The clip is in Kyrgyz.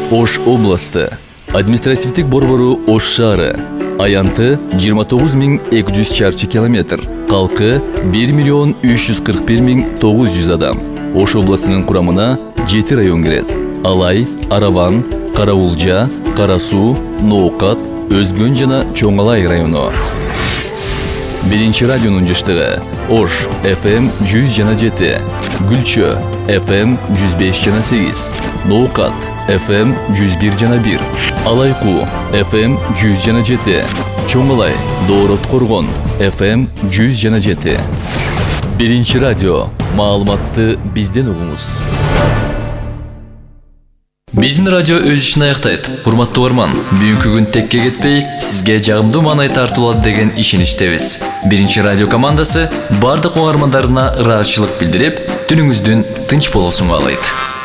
Ош областы. Административдик борбору Ош шаары. Аянты 29.200 чарчы километр. Халкы 1.341.900 адам. Ош областынын курамына 7 район кирет. Алай, Араван, Караулжа, Карасу, Ноокат, Өзгөн жана Чоңалай району. Биринчи радионун жыштыгы Ош FM 100,7, Гүлчө FM 105,8, Ноокат FM 101,1, Алайку FM 100,7, Чоңалай, Доорот Коргон FM 100,7. Биринчи радио. Маалыматты бизден угуңуз. Биздин радио өз ишин аяктайт. Урматтуу угарман, бүгүнкү күн текке кетпей, сизге жагымдуу маанай тартуулат деген ишеничтебиз. Биринчи радио командасы бардык угармандарына ыраазычылык билдирип, түнүңүздүн тынч болуусун каалайт.